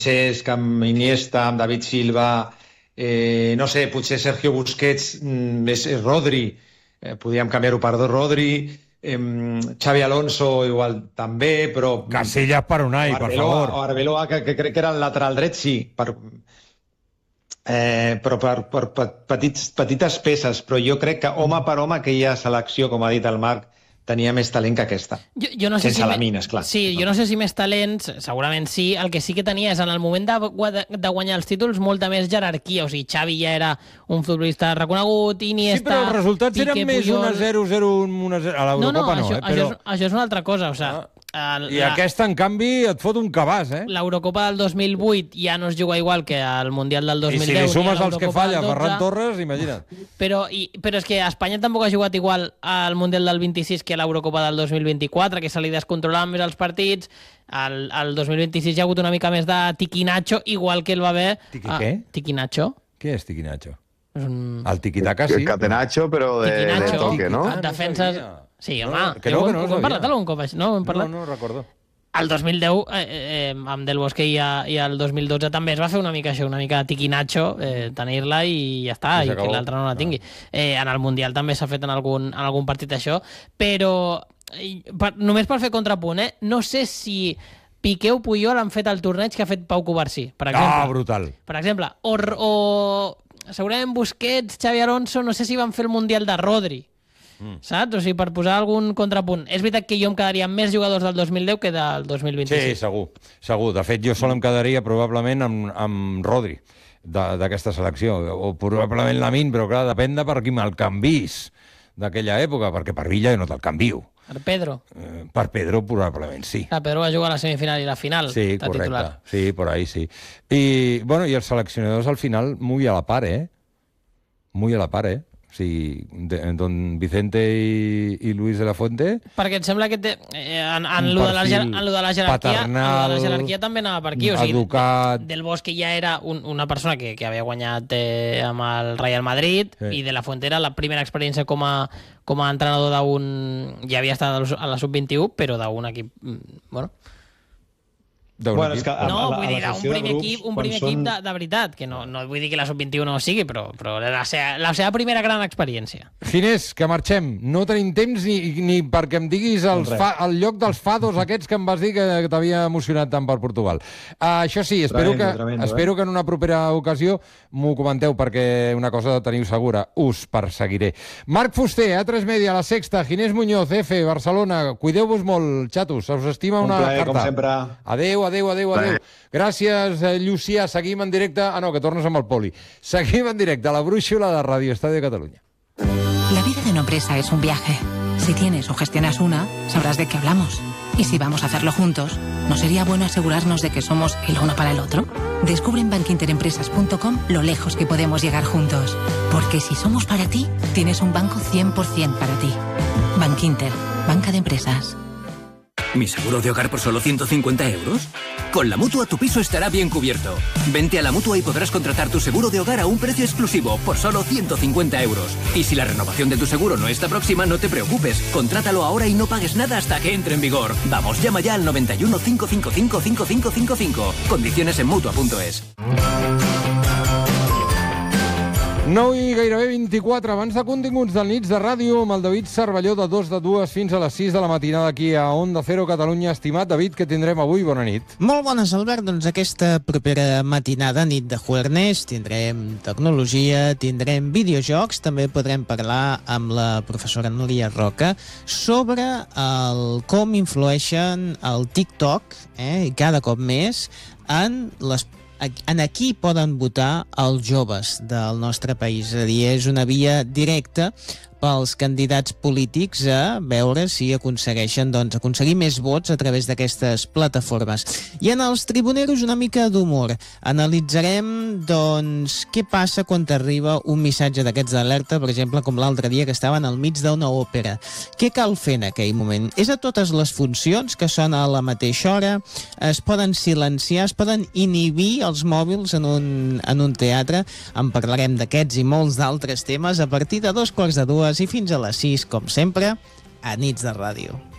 Cesc, amb Iniesta, amb David Silva, no sé, potser Sergio Busquets és Rodri, podríem canviar-ho per Rodri, Xavi Alonso igual també, però... Casillas per Unai, per favor. O Arbeloa, que crec que era el lateral dret, sí, però per petites peces, però jo crec que home per home aquella selecció, com ha dit el Marc, tenia més talent que aquesta. Jo no sé sense Lamine, esclar. Sí, jo no sé si més talents, segurament sí. El que sí que tenia és, en el moment de guanyar els títols, molta més jerarquia. O sigui, Xavi ja era un futbolista reconegut, Iniesta... Sí, però els resultats Piqué, eren més Puyol... 1-0, 0-1, 1-0... A l'Eurocopa no, però... Això és una altra cosa, o sigui... I aquesta, en canvi, et fot un cabàs, L'Eurocopa del 2008 ja no es juga igual que el Mundial del 2010. I si li sumes els que falla Ferran Torres, imagina't. Però és que Espanya tampoc ha jugat igual al Mundial del 26 que a l'Eurocopa del 2024, que se li descontrolaven més els partits. Al 2026 hi ha hagut una mica més de tiquinacho, igual que el va haver... Què? Tiquinacho. Què és tiquinacho? El tiquitaca, sí. Catenacho, però de toque, no? Defenses... Sí, home, que no, ho hem parlat algun cop, no? No recordo. El 2010, amb Del Bosque i el 2012 també es va fer una mica això, una mica tiquinacho, tenir-la i ja està, i que l'altre no la tingui. En el Mundial també s'ha fet en algun partit això, però només per fer contrapunt, no sé si Piqué o Puyol han fet el torneig que ha fet Pau Covarsí, per exemple. Brutal. Per exemple, o segurament Busquets, Xavi Alonso, no sé si van fer el Mundial de Rodri, saps? O sigui, per posar algun contrapunt. És veritat que jo em quedaria amb més jugadors del 2010 que del 2026. Sí, segur. De fet, jo sol em quedaria probablement amb Rodri d'aquesta selecció, o probablement Lamine, però clar, depèn de per qui me'l canvis d'aquella època, perquè per Villa no te'l canvio. Per Pedro? Per Pedro probablement sí. Pedro va jugar a la semifinal i la final. Sí, correcte. Titular. Sí, por ahí sí. I els seleccionadors al final muy a la par, Muy a la par, O sigui, don Vicente i Luis de la Fuente... Perquè et sembla que en lo de la jerarquia també anava per aquí. O sigui, educat... Del Bosque ja era una persona que havia guanyat amb el Real Madrid, i de la Fuente era la primera experiència com a entrenador d'un... Ja havia estat a la sub-21, però d'un equip... Bueno, és que vull dir, un primer equip de veritat, que no vull dir que la sub-21 no sigui, però la seva primera gran experiència. Ginés, que marxem. No tenim temps ni perquè em diguis el lloc dels fados aquests que em vas dir que t'havia emocionat tant per Portugal. Això sí, espero que en una propera ocasió m'ho comenteu, perquè una cosa teniu segura, us perseguiré. Marc Fuster, A3 Media, La Sexta, Ginés Muñoz, F, Barcelona. Cuideu-vos molt, xatos. Us estima una carta. Com sempre. Adéu. Gràcies, Llucià. Seguim en directe... no, que tornes amb el Poli. Seguim en directe a la brúixola de Radio Estadio Catalunya. La vida de una empresa es un viaje. Si tienes o gestionas una, sabrás de qué hablamos. Y si vamos a hacerlo juntos, ¿no sería bueno asegurarnos de que somos el uno para el otro? Descubre en bankinterempresas.com lo lejos que podemos llegar juntos. Porque si somos para ti, tienes un banco 100% para ti. Bankinter, banca de empresas. ¿Mi seguro de hogar por solo 150 euros? Con la Mutua tu piso estará bien cubierto. Vente a la Mutua y podrás contratar tu seguro de hogar a un precio exclusivo por solo 150 euros. Y si la renovación de tu seguro no está próxima, no te preocupes. Contrátalo ahora y no pagues nada hasta que entre en vigor. Vamos, llama ya al 91 555 5555. Condiciones en Mutua.es. 9 i gairebé 24, abans de continguts del Nits de Ràdio, amb el David Cervelló de 2 de 2 fins a les 6 de la matinada aquí a Onda Cero Catalunya. Estimat David, què tindrem avui? Bona nit. Molt bones, Albert. Doncs aquesta propera matinada, nit de Juernes, tindrem tecnologia, tindrem videojocs, també podrem parlar amb la professora Núria Roca sobre com influeixen el TikTok, cada cop més, en aquí poden votar els joves del nostre país. És a dir, és una via directa pels candidats polítics a veure si aconsegueixen aconseguir més vots a través d'aquestes plataformes. I en els tribuneros una mica d'humor. Analitzarem què passa quan t'arriba un missatge d'aquests d'alerta, per exemple, com l'altre dia que estaven al mig d'una òpera. Què cal fer en aquell moment? És a totes les funcions que sona a la mateixa hora? Es poden silenciar, es poden inhibir els mòbils en un teatre? En parlarem d'aquests i molts d'altres temes a partir de 2:45 i fins a les 6, com sempre, a Nits de Ràdio.